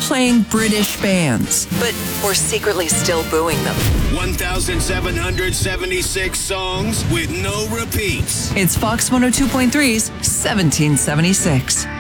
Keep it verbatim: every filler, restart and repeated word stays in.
playing British bands, but we're secretly still booing them. one thousand seven hundred seventy-six songs with no repeats. It's Fox one oh two point three's seventeen seventy-six.